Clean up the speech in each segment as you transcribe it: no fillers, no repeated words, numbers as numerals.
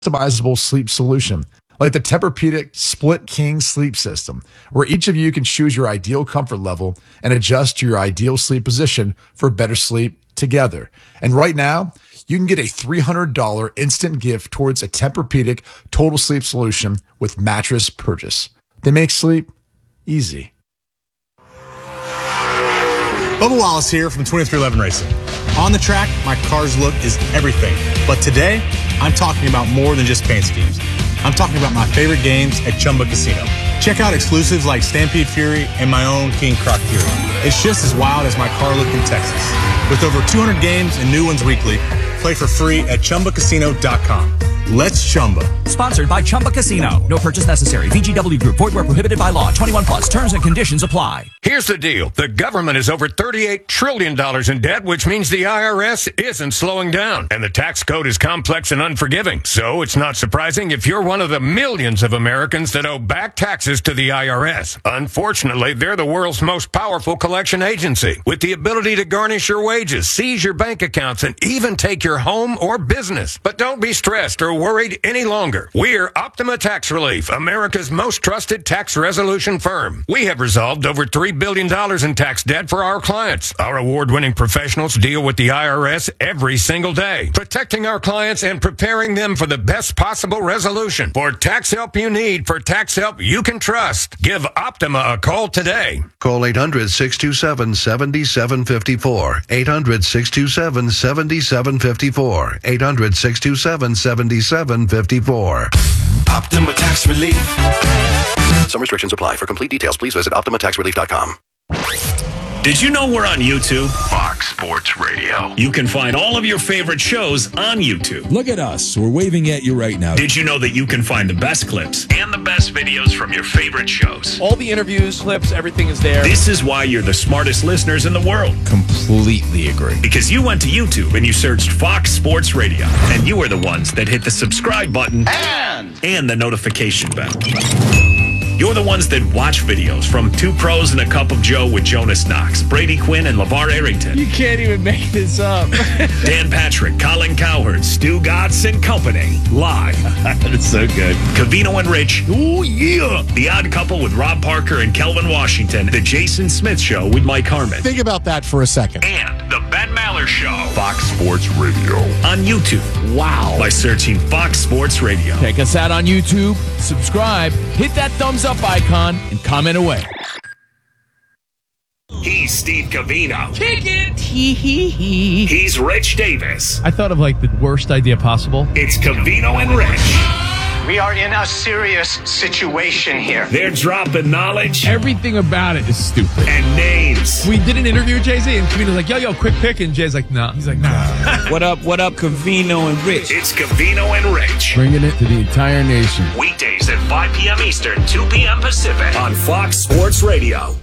customizable sleep solution, like the Tempur-Pedic Split King Sleep System, where each of you can choose your ideal comfort level and adjust to your ideal sleep position for better sleep together. And right now, you can get a $300 instant gift towards a Tempur-Pedic Total Sleep Solution with mattress purchase. They make sleep easy. Bubba Wallace here from 2311 Racing. On the track, my car's look is everything. But today, I'm talking about more than just paint schemes. I'm talking about my favorite games at Chumba Casino. Check out exclusives like Stampede Fury and my own King Croc Fury. It's just as wild as my car look in Texas. With over 200 games and new ones weekly, play for free at ChumbaCasino.com. Let's Chumba. Sponsored by Chumba Casino. No purchase necessary. VGW Group. Void where prohibited by law. 21 plus. Terms and conditions apply. Here's the deal. The government is over $38 trillion in debt, which means the IRS isn't slowing down. And the tax code is complex and unforgiving. So it's not surprising if you're one of the millions of Americans that owe back taxes to the IRS. Unfortunately, they're the world's most powerful collection agency, with the ability to garnish your wages, seize your bank accounts, and even take your home or business. But don't be stressed or worried any longer. We're Optima Tax Relief, America's most trusted tax resolution firm. We have resolved over $3 billion in tax debt for our clients. Our award-winning professionals deal with the IRS every single day, protecting our clients and preparing them for the best possible resolution. For tax help you need, for tax help you can trust, give Optima a call today. Call 800-627-7754. 800-627-7754. 800-627-7754. Optima Tax Relief. Some restrictions apply. For complete details, please visit OptimaTaxRelief.com. Did you know we're on YouTube? Fox Sports Radio. You can find all of your favorite shows on YouTube. Look at us. We're waving at you right now. Did you know that you can find the best clips and the best videos from your favorite shows? All the interviews, clips, everything is there. This is why you're the smartest listeners in the world. Completely agree. Because you went to YouTube and you searched Fox Sports Radio, and you are the ones that hit the subscribe button and the notification bell. You're the ones that watch videos from Two Pros and a Cup of Joe with Jonas Knox, Brady Quinn, and LeVar Arrington. You can't even make this up. Dan Patrick, Colin Cowherd, Stu Gatz and Company. Live. That's so good. Covino and Rich. Oh, yeah. The Odd Couple with Rob Parker and Kelvin Washington. The Jason Smith Show with Mike Harmon. Think about that for a second. And the Ben Maller Show. Fox Sports Radio. On YouTube. Wow. By searching Fox Sports Radio. Check us out on YouTube. Subscribe. Hit that thumbs up icon and comment away. He's Steve Covino. Kick it. Hee. He's Rich Davis. I thought of like the worst idea possible. It's Covino and Rich. We are in a serious situation here. They're dropping knowledge Everything about it is stupid. and names. We did an interview with Jay-Z, and Covino's like, yo, quick pick. And Jay's like, nah. He's like, nah. What up, Covino and Rich? It's Covino and Rich. Bringing it to the entire nation. Weekdays at 5 p.m. Eastern, 2 p.m. Pacific on Fox Sports Radio.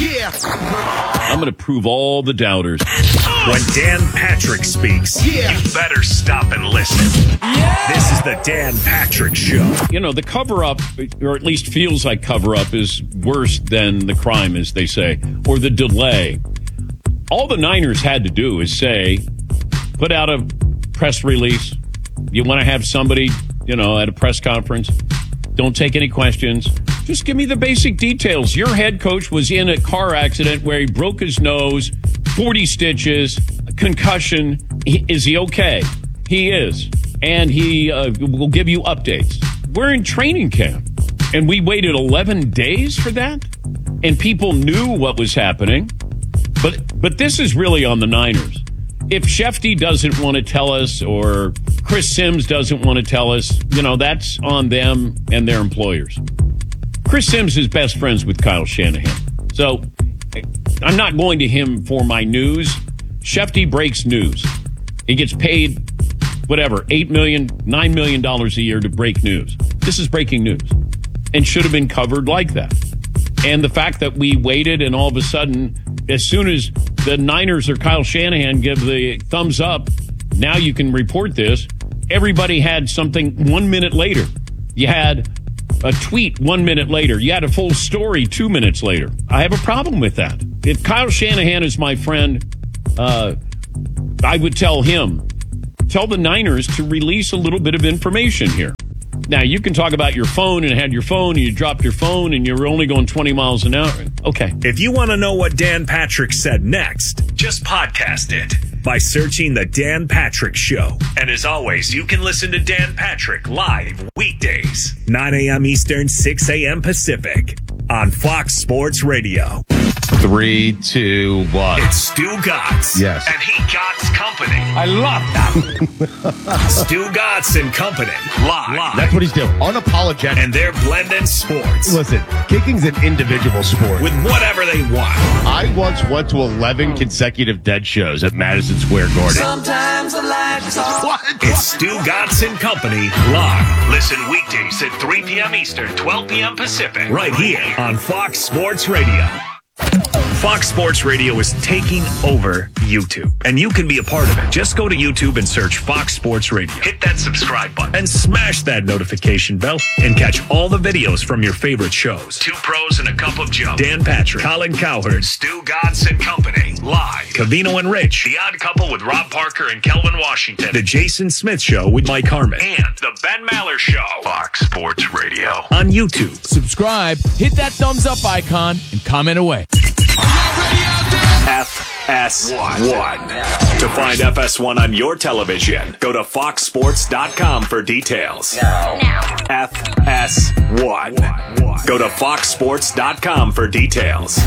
I'm going to prove all the doubters. When Dan Patrick speaks, you better stop and listen. This is the Dan Patrick Show. You know, the cover-up, or at least feels like cover-up, is worse than the crime, as they say, or the delay. All the Niners had to do is say, put out a press release. You want to have somebody, at a press conference. Don't take any questions. Just give me the basic details. Your head coach was in a car accident where he broke his nose, 40 stitches, a concussion. Is he okay? He is. And he will give you updates. We're in training camp. And we waited 11 days for that? And people knew what was happening. But this is really on the Niners. If Shefty doesn't want to tell us, or Chris Sims doesn't want to tell us, that's on them and their employers. Chris Sims is best friends with Kyle Shanahan. So I'm not going to him for my news. Shefty breaks news. He gets paid, $8 million, $9 million a year to break news. This is breaking news and should have been covered like that. And the fact that we waited and all of a sudden, as soon as the Niners or Kyle Shanahan give the thumbs up, now you can report this. Everybody had something 1 minute later. You had a tweet 1 minute later. You had a full story 2 minutes later. I have a problem with that. If Kyle Shanahan is my friend, I would tell him, tell the Niners to release a little bit of information here. Now, you can talk about your phone and had your phone and you dropped your phone and you're only going 20 miles an hour. Okay. If you want to know what Dan Patrick said next, just podcast it by searching The Dan Patrick Show. And as always, you can listen to Dan Patrick live weekdays, 9 a.m. Eastern, 6 a.m. Pacific on Fox Sports Radio. 3, 2, 1. It's Stu Gotts. Yes. And he Gotts Company. I love that. Stu Gotts and Company. Live. That's what he's doing. Unapologetic. And they're blending sports. Listen, kicking's an individual sport. With whatever they want. I once went to 11 consecutive dead shows at Madison Square Garden. Sometimes the lights are. What? It's Stu Gotts and Company live. Listen weekdays at 3 p.m. Eastern, 12 p.m. Pacific. Right here on Fox Sports Radio. Fox Sports Radio is taking over YouTube, and you can be a part of it. Just go to YouTube and search Fox Sports Radio. Hit that subscribe button and smash that notification bell and catch all the videos from your favorite shows. Two Pros and a Cup of Joe. Dan Patrick, Colin Cowherd, Stu Gotts and Company. Live. Covino and Rich. The Odd Couple with Rob Parker and Kelvin Washington. The Jason Smith Show with Mike Harmon. And The Ben Maller Show. Fox Sports Radio. On YouTube. Subscribe, hit that thumbs up icon, and comment away. FS1. To find FS1 on your television, go to foxsports.com for details. Now. FS1. Go to foxsports.com for details.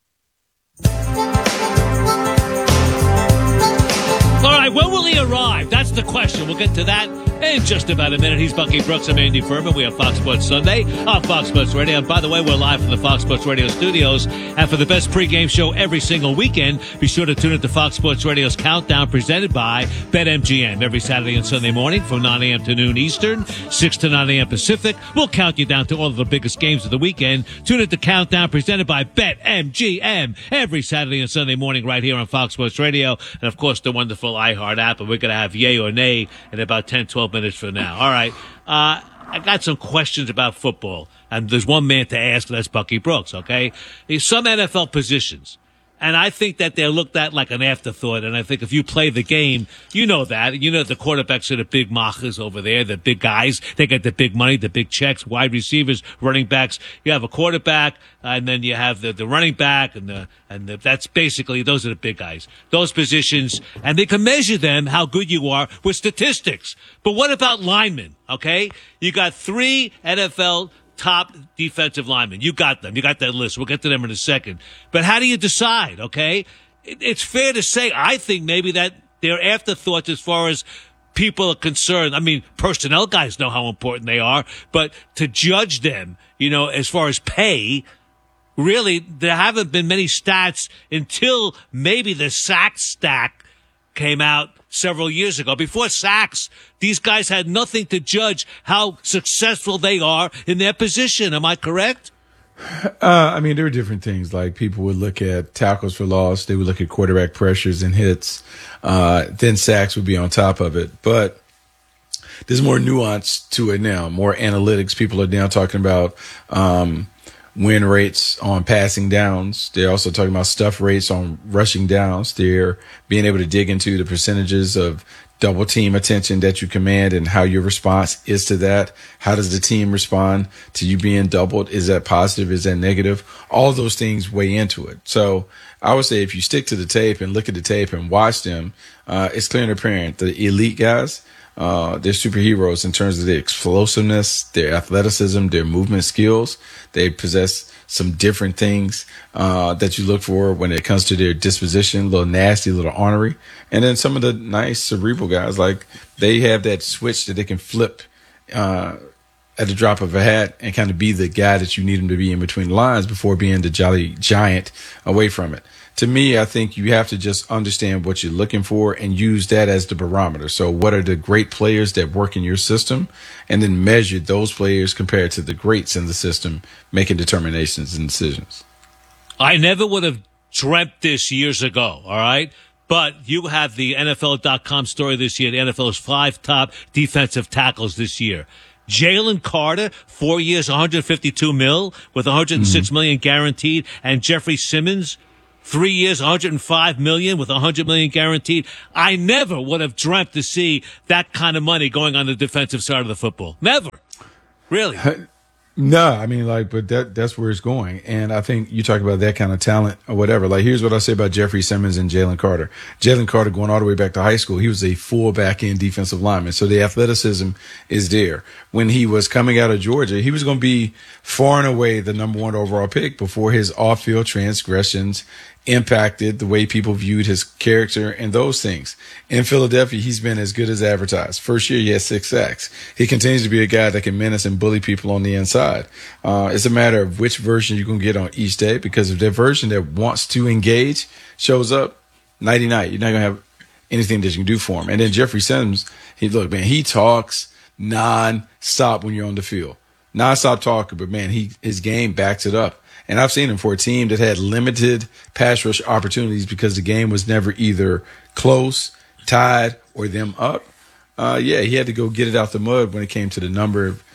All right, when will he arrive? That's the question. We'll get to that in just about a minute. He's Bucky Brooks. I'm Andy Furman. We have Fox Sports Sunday on Fox Sports Radio. And by the way, we're live from the Fox Sports Radio studios. And for the best pregame show every single weekend, be sure to tune in to Fox Sports Radio's Countdown presented by BetMGM. Every Saturday and Sunday morning from 9 a.m. to noon Eastern, 6 to 9 a.m. Pacific. We'll count you down to all of the biggest games of the weekend. Tune in to Countdown presented by BetMGM every Saturday and Sunday morning right here on Fox Sports Radio. And, of course, the wonderful iHeart app. And we're going to have Yay or Nay in about 10, 12 minutes from now. All right. I got some questions about football, and there's one man to ask, and that's Bucky Brooks, okay? There's some NFL positions, and I think that they're looked at like an afterthought, and I think if you play the game, you know that. You know the quarterbacks are the big machas over there, the big guys. They get the big money, the big checks, wide receivers, running backs. You have a quarterback, and then you have the running back, and that's basically, those are the big guys. Those positions, and they can measure them, how good you are, with statistics. But what about linemen, okay? You got 3 NFL top defensive linemen. You got them. You got that list. We'll get to them in a second. But how do you decide, okay? It's fair to say, I think maybe that they're afterthoughts as far as people are concerned. I mean, personnel guys know how important they are, but to judge them, you know, as far as pay, really, there haven't been many stats until maybe the sack stack came out several years ago. Before sacks, these guys had nothing to judge how successful they are in their position. Am I correct? I mean, there are different things. Like, people would look at tackles for loss. They would look at quarterback pressures and hits. Then sacks would be on top of it. But there's more nuance to it now, more analytics. People are now talking about win rates on passing downs. They're also talking about stuff rates on rushing downs. They're being able to dig into the percentages of double team attention that you command and how your response is to that. How does the team respond to you being doubled? Is that positive? Is that negative? All of those things weigh into it. So I would say if you stick to the tape and look at the tape and watch them, it's clear and apparent. The elite guys, they're superheroes in terms of their explosiveness, their athleticism, their movement skills. They possess some different things that you look for when it comes to their disposition, a little nasty, a little ornery. And then some of the nice cerebral guys, like, they have that switch that they can flip at the drop of a hat and kind of be the guy that you need them to be in between the lines before being the jolly giant away from it. To me, I think you have to just understand what you're looking for and use that as the barometer. So what are the great players that work in your system? And then measure those players compared to the greats in the system, making determinations and decisions. I never would have dreamt this years ago, all right? But you have the NFL.com story this year. The NFL's 5 top defensive tackles this year. Jalen Carter, 4 years, $152 million with $106 million guaranteed. And Jeffrey Simmons, 3 years, $105 million with $100 million guaranteed. I never would have dreamt to see that kind of money going on the defensive side of the football. Never. Really. No, I mean, but that's where it's going. And I think you talk about that kind of talent or whatever. Like, here's what I say about Jeffrey Simmons and Jalen Carter. Jalen Carter, going all the way back to high school, he was a full back-end defensive lineman. So the athleticism is there. When he was coming out of Georgia, he was going to be far and away the number 1 overall pick before his off-field transgressions impacted the way people viewed his character and those things. In Philadelphia, he's been as good as advertised. First year, he had 6 sacks. He continues to be a guy that can menace and bully people on the inside. It's a matter of which version you're going to get on each day, because if that version that wants to engage shows up, nighty-night, you're not going to have anything that you can do for him. And then Jeffrey Simmons, he talks non-stop when you're on the field. Non-stop talker, but man, his game backs it up. And I've seen him for a team that had limited pass rush opportunities because the game was never either close, tied, or them up. He had to go get it out the mud when it came to the number of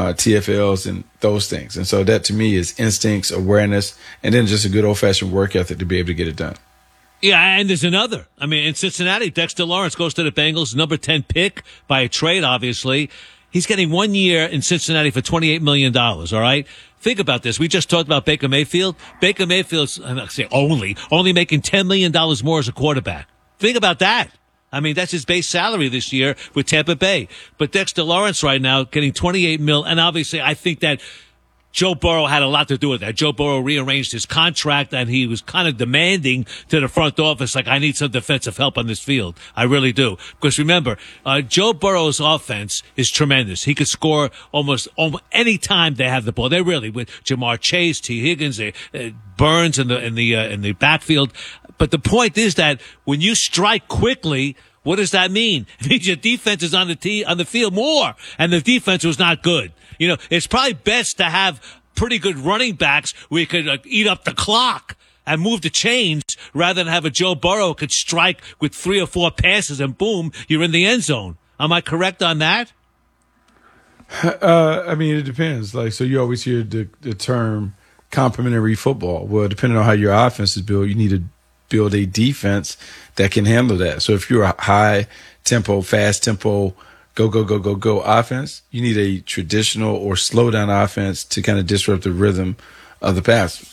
TFLs and those things. And so that to me is instincts, awareness, and then just a good old-fashioned work ethic to be able to get it done. Yeah, and there's another. I mean, in Cincinnati, Dexter Lawrence goes to the Bengals, number 10 pick by a trade, obviously. He's getting 1 year in Cincinnati for $28 million, all right? Think about this. We just talked about Baker Mayfield. Baker Mayfield's, I'm not saying only making $10 million more as a quarterback. Think about that. I mean, that's his base salary this year with Tampa Bay. But Dexter Lawrence right now getting $28 million. And obviously, I think that Joe Burrow had a lot to do with that. Joe Burrow rearranged his contract, and he was kind of demanding to the front office, like, I need some defensive help on this field. I really do. Because remember, Joe Burrow's offense is tremendous. He could score almost any time they have the ball. They really, with Jamar Chase, T. Higgins, Burns in the backfield. But the point is that when you strike quickly, what does that mean? It means your defense is on the field more, and the defense was not good. You know, it's probably best to have pretty good running backs where you could eat up the clock and move the chains rather than have a Joe Burrow who could strike with 3 or 4 passes and boom, you're in the end zone. Am I correct on that? I mean, it depends. Like, so you always hear the term complementary football. Well, depending on how your offense is built, you need to build a defense that can handle that. So if you're a high tempo, fast tempo, go offense, you need a traditional or slow down offense to kind of disrupt the rhythm of the pass.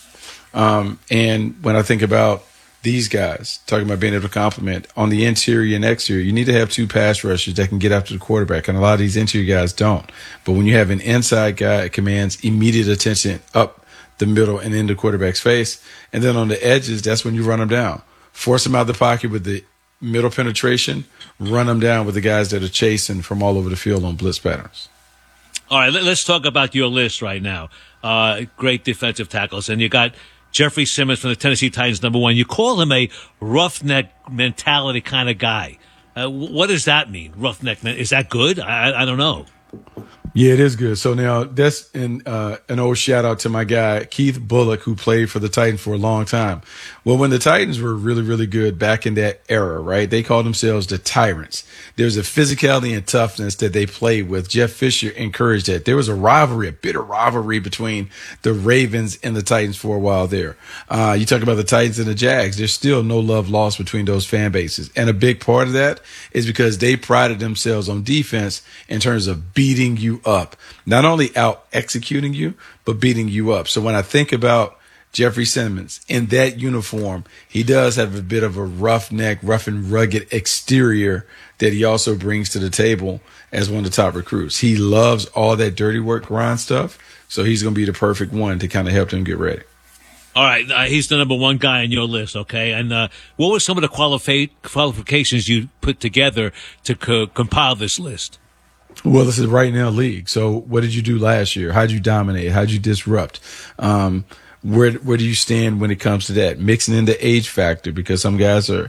And when I think about these guys, talking about being able to complement on the interior and exterior, you need to have 2 pass rushers that can get after the quarterback. And a lot of these interior guys don't. But when you have an inside guy, it commands immediate attention up the middle and in the quarterback's face. And then on the edges, that's when you run them down. Force them out of the pocket with the middle penetration, run them down with the guys that are chasing from all over the field on blitz patterns. All right, let's talk about your list right now. Great defensive tackles. And you got Jeffrey Simmons from the Tennessee Titans, number 1. You call him a roughneck mentality kind of guy. What does that mean, roughneck? Is that good? I don't know. Yeah, it is good. So now that's an old shout out to my guy, Keith Bullock, who played for the Titans for a long time. Well, when the Titans were really, really good back in that era, right, they called themselves the Tyrants. There's a physicality and toughness that they played with. Jeff Fisher encouraged that. There was a rivalry, a bitter rivalry between the Ravens and the Titans for a while there. You talk about the Titans and the Jags. There's still no love lost between those fan bases. And a big part of that is because they prided themselves on defense in terms of beating you up, not only out executing you, but beating you up. So when I think about Jeffrey Simmons in that uniform, he does have a bit of a rough and rugged exterior that he also brings to the table as one of the top recruits. He loves all that dirty work, grind stuff. So he's going to be the perfect one to kind of help him get ready. All right, he's the number 1 guy on your list, okay? And what were some of the qualifications you put together to compile this list? Well, this is right now league. So what did you do last year? How'd you dominate? How'd you disrupt? Where do you stand when it comes to that? Mixing in the age factor, because some guys are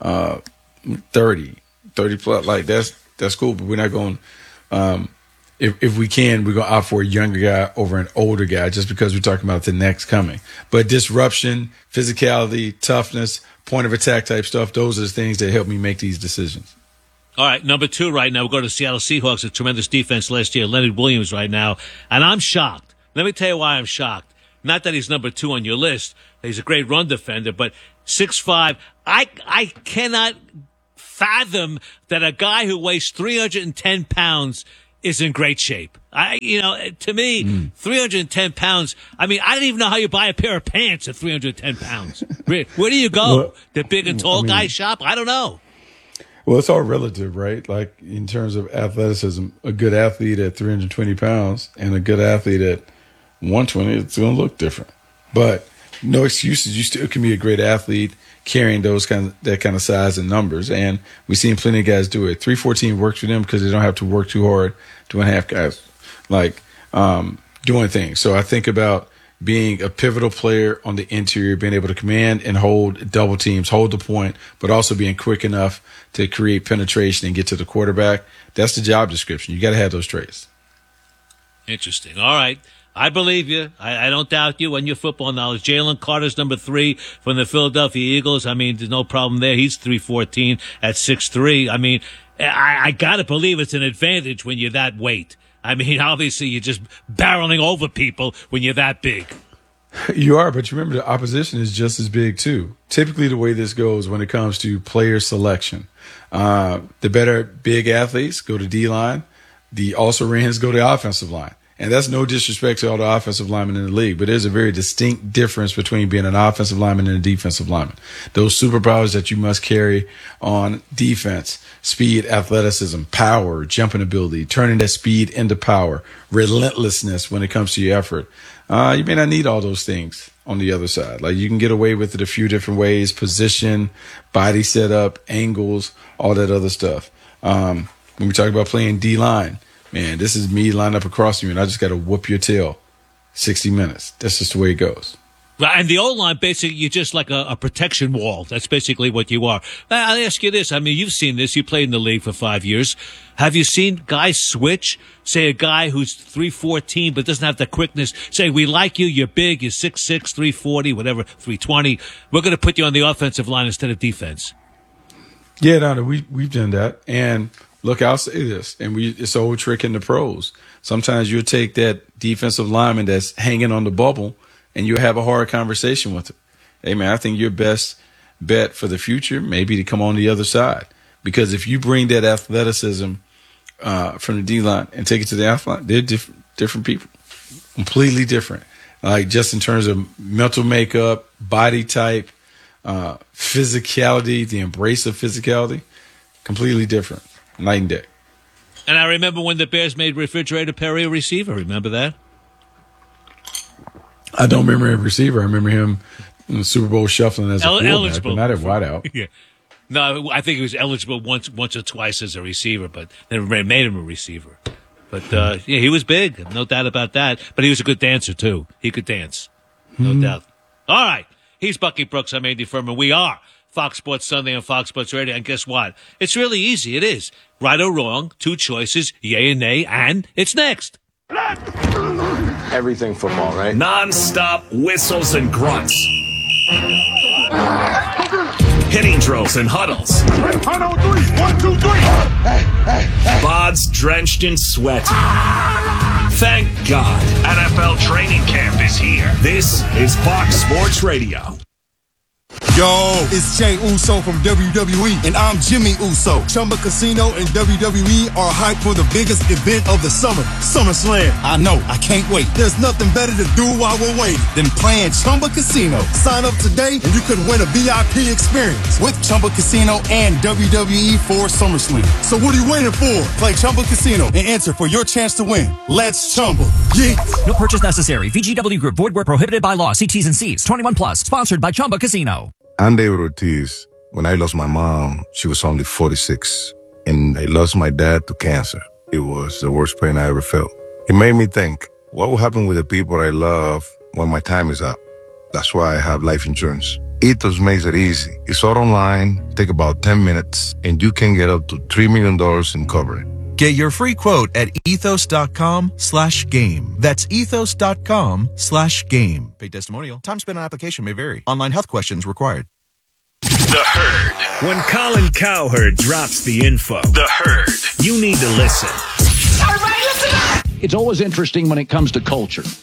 30 plus. Like that's cool, but we're not going. If we can, we're going to opt for a younger guy over an older guy, just because we're talking about the next coming. But disruption, physicality, toughness, point of attack type stuff, those are the things that help me make these decisions. All right, number 2 right now, we'll go to the Seattle Seahawks, a tremendous defense last year, Leonard Williams right now, and I'm shocked. Let me tell you why I'm shocked. Not that he's number 2 on your list. He's a great run defender, but 6'5". I cannot fathom that a guy who weighs 310 pounds is in great shape. To me, 310 pounds, I don't even know how you buy a pair of pants at 310 pounds. Where do you go? Well, the big and tall guy shop? I don't know. Well, it's all relative, right? Like in terms of athleticism, a good athlete at 320 pounds and a good athlete at 120, it's going to look different. But no excuses. You still can be a great athlete carrying that kind of size and numbers. And we've seen plenty of guys do it. 314 works for them because they don't have to work too hard. 2.5 guys doing things. So I think about being a pivotal player on the interior, being able to command and hold double teams, hold the point, but also being quick enough to create penetration and get to the quarterback. That's the job description. You got to have those traits. Interesting. All right. I believe you. I don't doubt you and your football knowledge. Jalen Carter's number 3 from the Philadelphia Eagles. There's no problem there. He's 314 at 6'3". I got to believe it's an advantage when you're that weight. Obviously you're just barreling over people when you're that big. You are, but you remember the opposition is just as big too. Typically the way this goes when it comes to player selection, the better big athletes go to D-line. The also-rans go to offensive line. And that's no disrespect to all the offensive linemen in the league, but there's a very distinct difference between being an offensive lineman and a defensive lineman. Those superpowers that you must carry on defense: speed, athleticism, power, jumping ability, turning that speed into power, relentlessness when it comes to your effort. You may not need all those things on the other side. Like you can get away with it a few different ways: position, body setup, angles, all that other stuff. When we talk about playing D-line, man, this is me lined up across from you, and I just got to whoop your tail 60 minutes. That's just the way it goes. And the O-line, basically, you're just like a protection wall. That's basically what you are. I'll ask you this. You've seen this. You played in the league for 5 years. Have you seen guys switch? Say a guy who's 314 but doesn't have the quickness. Say, we like you. You're big. You're 6'6", 340, whatever, 320. We're going to put you on the offensive line instead of defense. Yeah, no, we've done that. And look, I'll say this, and it's an old trick in the pros. Sometimes you'll take that defensive lineman that's hanging on the bubble, and you'll have a hard conversation with him. Hey, man, I think your best bet for the future may be to come on the other side. Because if you bring that athleticism from the D-line and take it to the F line, they're different people, completely different. Like just in terms of mental makeup, body type, physicality, the embrace of physicality, completely different. Night and day. And I remember when the Bears made Refrigerator Perry a receiver. Remember that? I don't remember him receiver. I remember him in the Super Bowl shuffling as a quarterback, but not at wideout. Yeah. No, I think he was eligible once or twice as a receiver, but never made him a receiver. But he was big, no doubt about that. But he was a good dancer too. He could dance, no doubt. All right, he's Bucky Brooks. I'm Andy Furman. We are Fox Sports Sunday on Fox Sports Radio. And guess what? It's really easy. It is. Right or wrong, 2 choices, yay and nay, and it's next. Everything football, right? Non-stop whistles and grunts. Hitting drills and huddles. 1, 2, 3. Bods drenched in sweat. Thank God. NFL training camp is here. This is Fox Sports Radio. Yo, it's Jay Uso from WWE, and I'm Jimmy Uso. Chumba Casino and WWE are hyped for the biggest event of the summer, SummerSlam. I know, I can't wait. There's nothing better to do while we're waiting than playing Chumba Casino. Sign up today, and you could win a VIP experience with Chumba Casino and WWE for SummerSlam. So what are you waiting for? Play Chumba Casino and enter for your chance to win. Let's Chumba. Yeah. No purchase necessary. VGW Group. Void where prohibited by law. See T's and C's. 21 plus. Sponsored by Chumba Casino. I'm David Ortiz. When I lost my mom, she was only 46, and I lost my dad to cancer. It was the worst pain I ever felt. It made me think, what will happen with the people I love when my time is up? That's why I have life insurance. Ethos makes it easy. It's all online, take about 10 minutes, and you can get up to $3 million in coverage. Get your free quote at ethos.com/game. That's ethos.com/game. Paid testimonial. Time spent on application may vary. Online health questions required. The Herd. When Colin Cowherd drops the info, The Herd, you need to listen. Everybody listen up! It's always interesting when it comes to culture.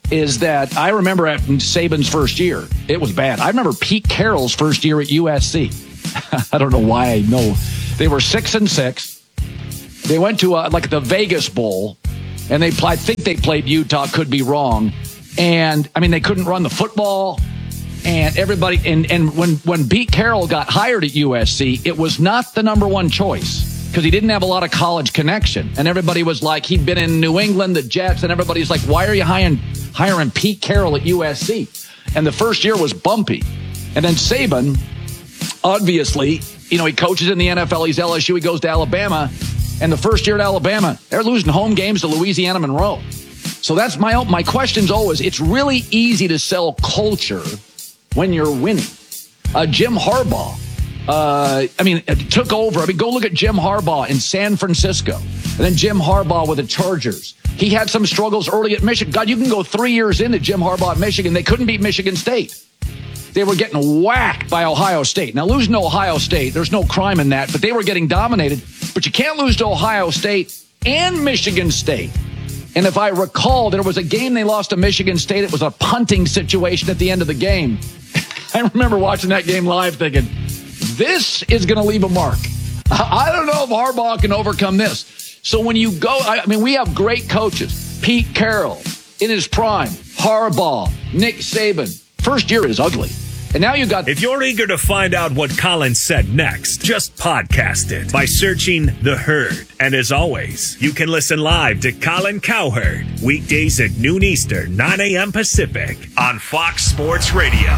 is that I remember at Saban's first year, it was bad. I remember Pete Carroll's first year at USC. I don't know why I know. They were 6-6. They went to like the Vegas Bowl, and I think they played Utah. Could be wrong. And I mean, they couldn't run the football, and everybody. And when Pete Carroll got hired at USC, it was not the number one choice because he didn't have a lot of college connection. And everybody was like, he'd been in New England, the Jets, and everybody's like, why are you hiring Pete Carroll at USC? And the first year was bumpy. And then Saban, obviously, he coaches in the NFL. He's LSU. He goes to Alabama. And the first year at Alabama, they're losing home games to Louisiana Monroe. So that's my question's always, it's really easy to sell culture when you're winning. Jim Harbaugh, took over. Go look at Jim Harbaugh in San Francisco. And then Jim Harbaugh with the Chargers. He had some struggles early at Michigan. God, you can go 3 years into Jim Harbaugh at Michigan. They couldn't beat Michigan State. They were getting whacked by Ohio State. Now, losing to Ohio State, there's no crime in that, but they were getting dominated. But you can't lose to Ohio State and Michigan State. And if I recall, there was a game they lost to Michigan State. It was a punting situation at the end of the game. I remember watching that game live thinking, this is going to leave a mark. I don't know if Harbaugh can overcome this. So when you go, we have great coaches. Pete Carroll in his prime, Harbaugh, Nick Saban. First year is ugly. And now you got... If you're eager to find out what Colin said next, just podcast it by searching The Herd. And as always, you can listen live to Colin Cowherd weekdays at noon Eastern, 9 a.m. Pacific on Fox Sports Radio.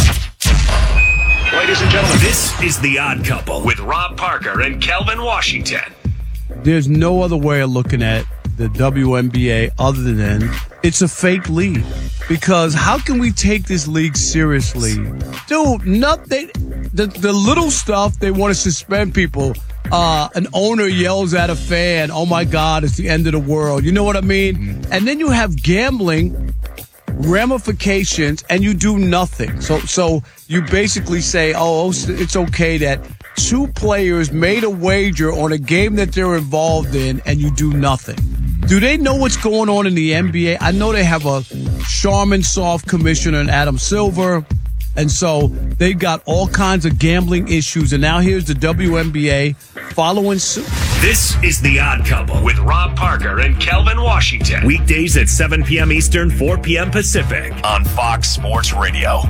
Ladies and gentlemen, this is The Odd Couple with Rob Parker and Kelvin Washington. There's no other way of looking at the WNBA other than it's a fake league. Because how can we take this league seriously? Dude, nothing. The little stuff, they want to suspend people. An owner yells at a fan, oh my God, it's the end of the world. You know what I mean? And then you have gambling ramifications and you do nothing. So you basically say, oh, it's okay that two players made a wager on a game that they're involved in and you do nothing. Do they know what's going on in the NBA? I know they have a Charmin Soft commissioner and Adam Silver, and so they've got all kinds of gambling issues, and now here's the WNBA following suit. This is The Odd Couple with Rob Parker and Kelvin Washington. Weekdays at 7 p.m. Eastern, 4 p.m. Pacific on Fox Sports Radio.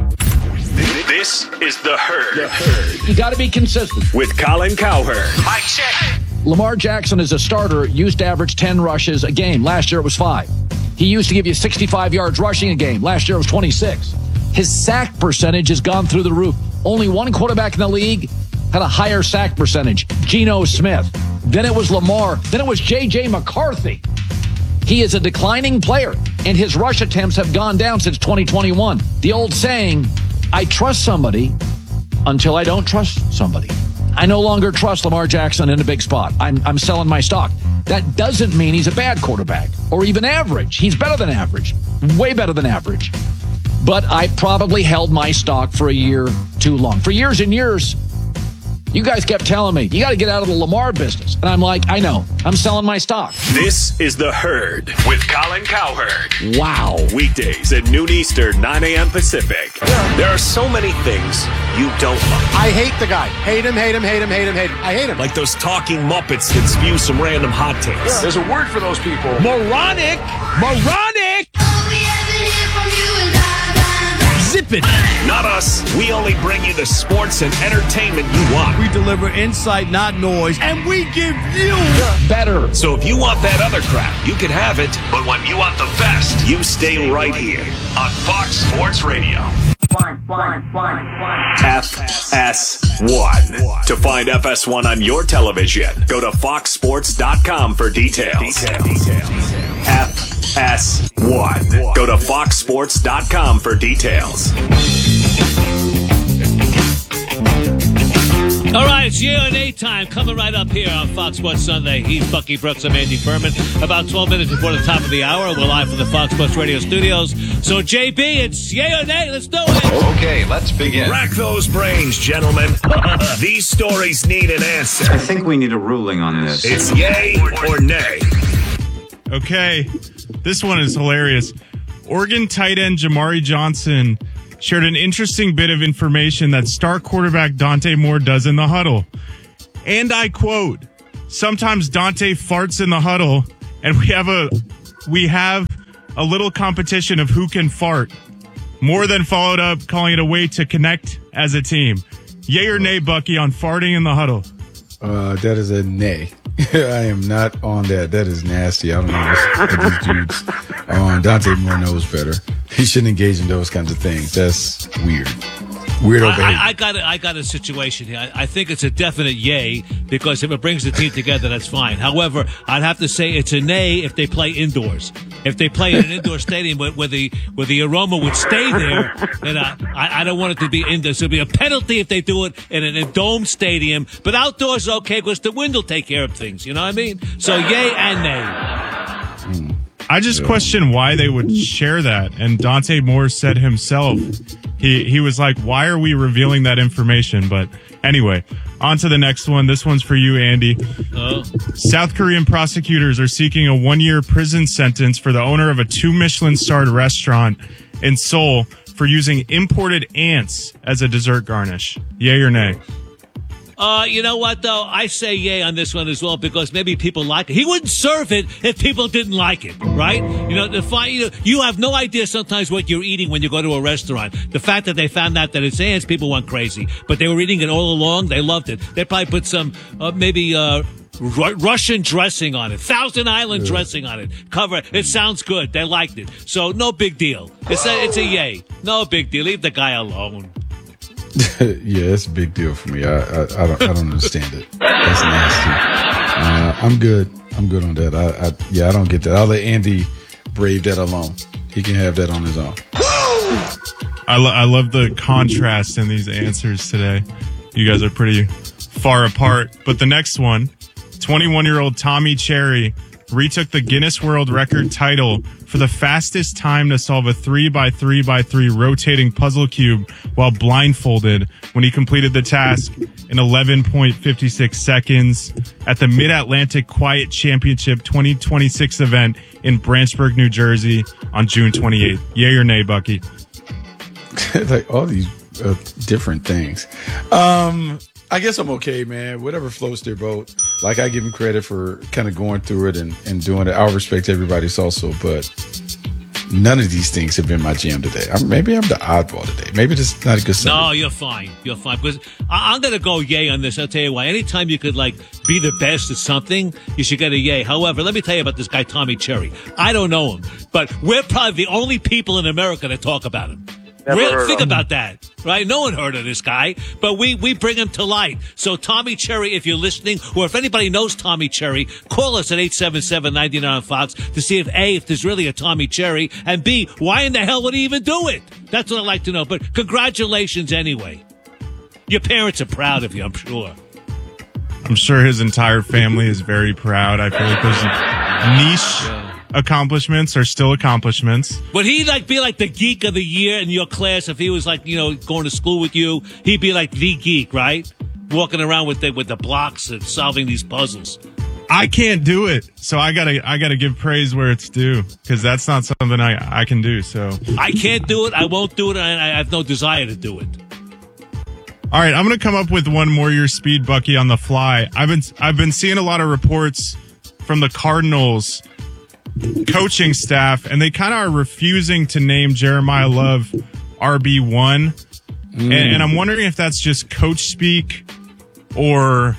This is The Herd. The Herd. You got to be consistent. With Colin Cowherd. Mic check. Lamar Jackson as a starter used to average 10 rushes a game. Last year it was 5. He used to give you 65 yards rushing a game. Last year it was 26. His sack percentage has gone through the roof. Only one quarterback in the league had a higher sack percentage, Geno Smith. Then it was Lamar. Then it was J.J. McCarthy. He is a declining player, and his rush attempts have gone down since 2021. The old saying, I trust somebody until I don't trust somebody. I no longer trust Lamar Jackson in a big spot. I'm selling my stock. That doesn't mean he's a bad quarterback or even average. He's better than average, way better than average. But I probably held my stock for a year too long. For years and years, you guys kept telling me, you got to get out of the Lamar business. And I'm like, I know. I'm selling my stock. This is The Herd with Colin Cowherd. Wow. Weekdays at noon Eastern, 9 a.m. Pacific. There are so many things you don't like. I hate the guy. Hate him, hate him, hate him, hate him, hate him. I hate him. Like those talking Muppets that spew some random hot takes. Yeah. There's a word for those people. Moronic. Moronic. Zip it. Not us. We only bring you the sports and entertainment you want. We deliver insight, not noise, and we give you better. So if you want that other crap, you can have it. But when you want the best, you stay right here on Fox Sports Radio. FS1. To find FS1 on your television, go to foxsports.com for details. FS1. Go to foxsports.com for details. All right, it's Yeah or Nay time coming right up here on Fox Sports Sunday. He's Bucky Brooks. I'm Andy Furman. About 12 minutes before the top of the hour, we're live from the Fox Sports Radio studios. So, JB, it's Yeah or Nay. Let's do it. Okay, let's begin. Rack those brains, gentlemen. These stories need an answer. I think we need a ruling on this. It's yay or nay. Okay, this one is hilarious. Oregon tight end Jamari Johnson shared an interesting bit of information that star quarterback Dante Moore does in the huddle. And I quote, "Sometimes Dante farts in the huddle, and we have a little competition of who can fart." Moore then followed up, calling it a way to connect as a team. Yay or nay, Bucky, on farting in the huddle? That is a nay. I am not on that. That is nasty. I don't know what these dudes are on. Dante Moore knows better. He shouldn't engage in those kinds of things. That's weird. Weirdo behavior. I got a situation here. I think it's a definite yay because if it brings the team together, that's fine. However, I'd have to say it's a nay if they play indoors. If they play in an indoor stadium where the aroma would stay there, then I don't want it to be indoors. There'll be a penalty if they do it in a domed stadium. But outdoors, okay, because the wind will take care of things. You know what I mean? So yay and nay. I just question why they would share that. And Dante Moore said himself, he was like, why are we revealing that information? But anyway, on to the next one. This one's for you, Andy. South Korean prosecutors are seeking a 1-year prison sentence for the owner of a 2 Michelin-starred restaurant in Seoul for using imported ants as a dessert garnish. Yay or nay? You know what, though? I say yay on this one as well because maybe people like it. He wouldn't serve it if people didn't like it, right? You have no idea sometimes what you're eating when you go to a restaurant. The fact that they found out that it's ants, people went crazy. But they were eating it all along. They loved it. They probably put some, Russian dressing on it, Thousand Island dressing on it. Cover it. It sounds good. They liked it. So no big deal. It's a yay. No big deal. Leave the guy alone. Yeah, it's a big deal for me. I don't understand it. That's nasty. I'm good. I'm good on that. I don't get that. I'll let Andy brave that alone. He can have that on his own. I love the contrast in these answers today. You guys are pretty far apart. But the next one, 21-year-old Tommy Cherry retook the Guinness World Record title for the fastest time to solve a 3x3x3 rotating puzzle cube while blindfolded when he completed the task in 11.56 seconds at the Mid-Atlantic Quiet Championship 2026 event in Branchburg, New Jersey on June 28th. Yay or nay, Bucky? Like all these different things. I guess I'm okay, man. Whatever floats their boat. Like, I give him credit for kind of going through it and doing it. I'll respect everybody's also, but none of these things have been my jam today. Maybe I'm the oddball today. Maybe this is not a good Sunday. No, you're fine. You're fine. Because I'm going to go yay on this. I'll tell you why. Anytime you could, be the best at something, you should get a yay. However, let me tell you about this guy, Tommy Cherry. I don't know him, but we're probably the only people in America that talk about him. Think about that, right? No one heard of this guy, but we bring him to light. So Tommy Cherry, if you're listening, or if anybody knows Tommy Cherry, call us at 877-99-FOX to see if A, if there's really a Tommy Cherry, and B, why in the hell would he even do it? That's what I'd like to know. But congratulations anyway. Your parents are proud of you, I'm sure. I'm sure his entire family is very proud. I feel like those niche accomplishments are still accomplishments. Would he be like the geek of the year in your class if he was going to school with you? He'd be like the geek, right? Walking around with the blocks and solving these puzzles. I can't do it, so I gotta give praise where it's due because that's not something I can do. So I can't do it. I won't do it. And I have no desire to do it. All right, I'm gonna come up with one more your speed, Bucky, on the fly. I've been seeing a lot of reports from the Cardinals coaching staff, and they kind of are refusing to name Jeremiah Love RB1. And I'm wondering if that's just coach speak or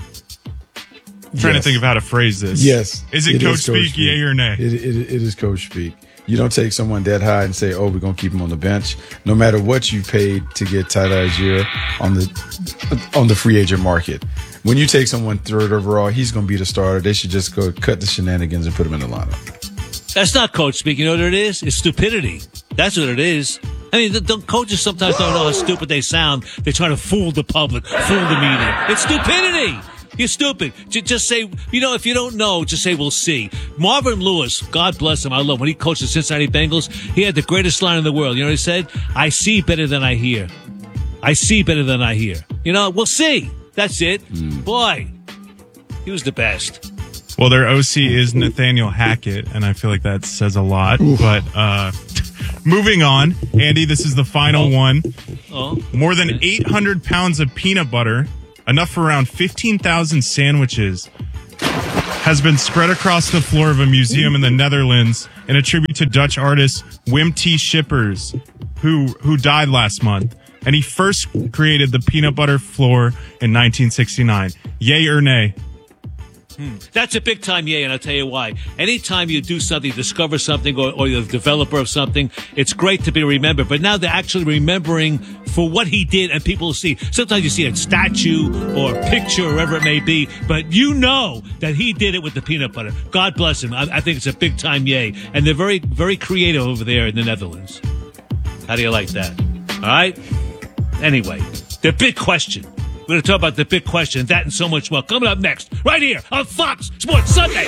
trying to think of how to phrase this. Yes. Is it coach speak, yay or nay? It is coach speak. You don't take someone that high and say, we're going to keep him on the bench. No matter what you paid to get Tyler Algier on the free agent market. When you take someone third overall, he's going to be the starter. They should just go cut the shenanigans and put him in the lineup. That's not coach speak. You know what it is? It's stupidity. That's what it is. I mean, the coaches sometimes don't know how stupid they sound. They try to fool the public, fool the media. It's stupidity. You're stupid. Just say, if you don't know, just say, we'll see. Marvin Lewis, God bless him, I love him. When he coached the Cincinnati Bengals, he had the greatest line in the world. You know what he said? I see better than I hear. I see better than I hear. We'll see. That's it. Boy, he was the best. Well, their OC is Nathaniel Hackett, and I feel like that says a lot. But Moving on, Andy, this is the final one. Oh. More than 800 pounds of peanut butter, enough for around 15,000 sandwiches, has been spread across the floor of a museum in the Netherlands in a tribute to Dutch artist Wim T. Schippers, who died last month. And he first created the peanut butter floor in 1969. Yay or nay? That's a big time yay, and I'll tell you why. Anytime you do something, discover something, or you're the developer of something, it's great to be remembered. But now they're actually remembering for what he did, and people see. Sometimes you see a statue or a picture, or whatever it may be, but you know that he did it with the peanut butter. God bless him. I think it's a big time yay. And they're very, very creative over there in the Netherlands. How do you like that? All right? Anyway, the big question. We're going to talk about the big question, that and so much more. Coming up next, right here on Fox Sports Sunday.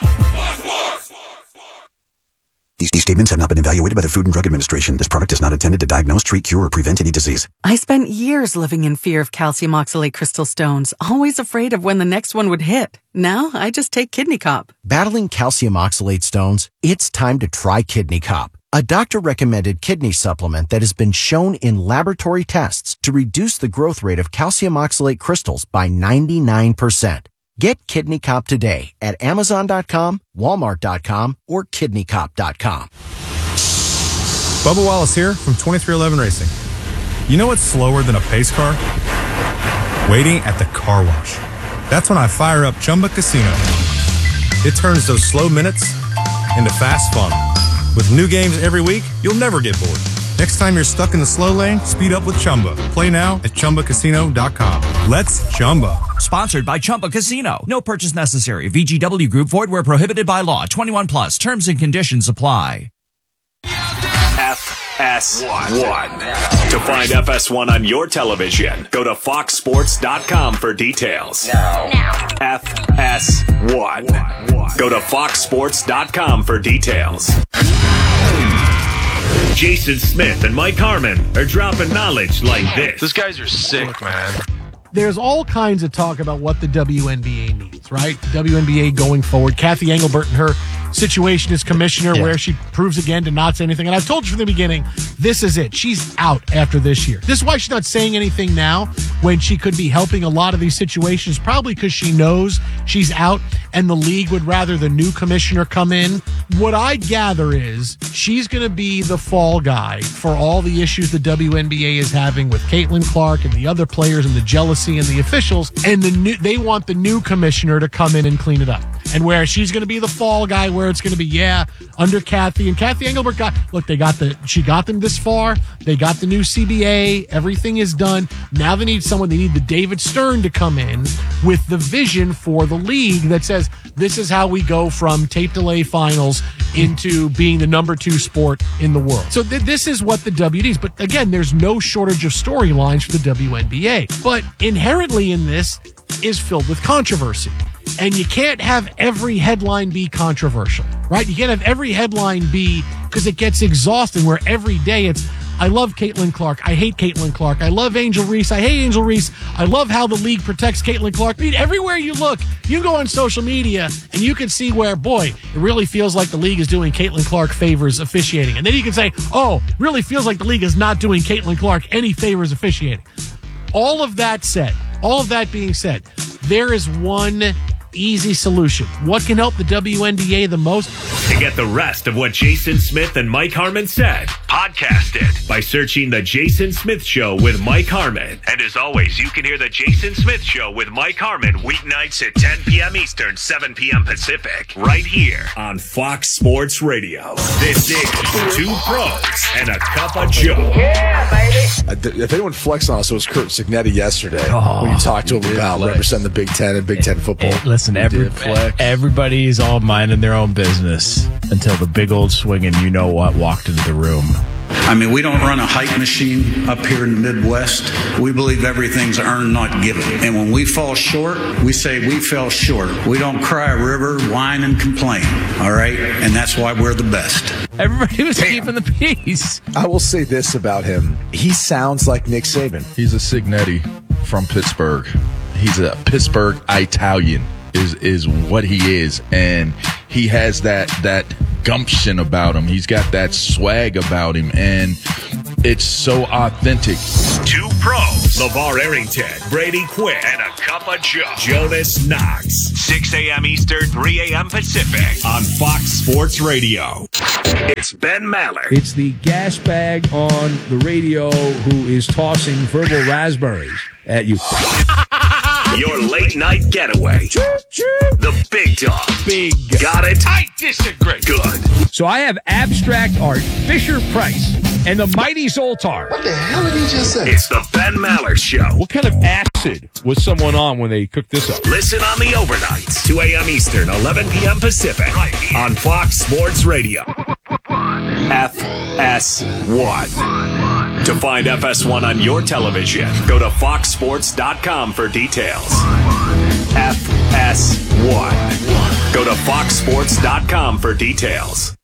These statements have not been evaluated by the Food and Drug Administration. This product is not intended to diagnose, treat, cure, or prevent any disease. I spent years living in fear of calcium oxalate crystal stones, always afraid of when the next one would hit. Now, I just take Kidney Cop. Battling calcium oxalate stones? It's time to try Kidney Cop, a doctor-recommended kidney supplement that has been shown in laboratory tests to reduce the growth rate of calcium oxalate crystals by 99%. Get Kidney Cop today at Amazon.com, Walmart.com, or KidneyCop.com. Bubba Wallace here from 2311 Racing. You know what's slower than a pace car? Waiting at the car wash. That's when I fire up Chumba Casino. It turns those slow minutes into fast fun. With new games every week, you'll never get bored. Next time you're stuck in the slow lane, speed up with Chumba. Play now at ChumbaCasino.com. Let's Chumba. Sponsored by Chumba Casino. No purchase necessary. VGW Group. Void where prohibited by law. 21 plus. Terms and conditions apply. FS1. To find FS1 on your television, go to foxsports.com for details. Now. FS1. Go to foxsports.com for details. Jason Smith and Mike Harmon are dropping knowledge like this. These guys are sick, man. There's all kinds of talk about what the WNBA needs, right? WNBA going forward. Kathy Engelbert and her situation as commissioner, where she proves again to not say anything. And I've told you from the beginning, this is it. She's out after this year. This is why she's not saying anything now when she could be helping a lot of these situations, probably because she knows she's out and the league would rather the new commissioner come in. What I gather is she's going to be the fall guy for all the issues the WNBA is having with Caitlin Clark and the other players and the jealousy and the officials. And they want the new commissioner to come in and clean it up. And where she's going to be the fall guy, where it's going to be, under Kathy. And Kathy Engelbert she got them this far. They got the new CBA. Everything is done. Now they need the David Stern to come in with the vision for the league that says, this is how we go from tape delay finals into being the number 2 sport in the world. So this is what the W needs. But again, there's no shortage of storylines for the WNBA. But inherently in this is filled with controversy. And you can't have every headline be controversial, right? You can't have every headline be, because it gets exhausting, where every day it's, I love Caitlin Clark. I hate Caitlin Clark. I love Angel Reese. I hate Angel Reese. I love how the league protects Caitlin Clark. I mean, everywhere you look, you can go on social media and you can see where, boy, it really feels like the league is doing Caitlin Clark favors officiating. And then you can say, oh, it really feels like the league is not doing Caitlin Clark any favors officiating. All of that being said, there is one easy solution. What can help the WNBA the most? To get the rest of what Jason Smith and Mike Harmon said, podcast it by searching The Jason Smith Show with Mike Harmon. And as always, you can hear The Jason Smith Show with Mike Harmon weeknights at 10 p.m. Eastern, 7 p.m. Pacific, right here on Fox Sports Radio. This is Two Pros and a Cup of Joe. Yeah, baby. If anyone flexed on us, it was Kurt Signetti yesterday when you talked to him about representing the Big Ten and Big Ten football. Listen, everybody's all minding their own business until the big old swinging you-know-what walked into the room. I mean, we don't run a hype machine up here in the Midwest. We believe everything's earned, not given. And when we fall short, we say we fell short. We don't cry a river, whine, and complain, all right? And that's why we're the best. Everybody was keeping the peace. I will say this about him. He sounds like Nick Saban. He's a Signetti from Pittsburgh. He's a Pittsburgh Italian is what he is. And he has that gumption about him. He's got that swag about him, and it's so authentic. Two pros, LeVar Arrington, Brady Quinn, and a cup of Joe, Jonas Knox. 6 a.m. Eastern, 3 a.m. Pacific on Fox Sports Radio. It's Ben Maller. It's the gas bag on the radio who is tossing verbal raspberries at you. Your late night getaway. The big dog. Big. Got it? I disagree. Good. So I have abstract art, Fisher Price, and the mighty Zoltar. What the hell did he just say? It's the Ben Maller Show. What kind of acid was someone on when they cooked this up? Listen on the overnights, 2 a.m. Eastern, 11 p.m. Pacific, on Fox Sports Radio. FS1. To find FS1 on your television, go to foxsports.com for details. FS1. Go to foxsports.com for details.